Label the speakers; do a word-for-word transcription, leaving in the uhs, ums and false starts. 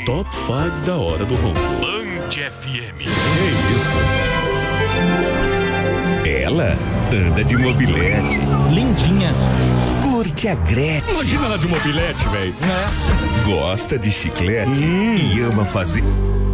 Speaker 1: Top cinco da Hora do Ronco.
Speaker 2: Band F M.
Speaker 1: É isso.
Speaker 3: Ela anda de mobilete.
Speaker 4: Lindinha.
Speaker 3: Curte a Gretchen.
Speaker 1: Imagina ela de mobilete, velho.
Speaker 4: É.
Speaker 3: Gosta de chiclete
Speaker 1: Hum.
Speaker 3: e ama fazer